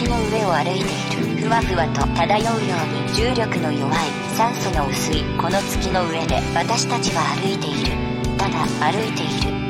の上を歩いている。ふわふわと漂うように重力の弱い酸素の薄いこの月の上で私たちは歩いている。ただ歩いている。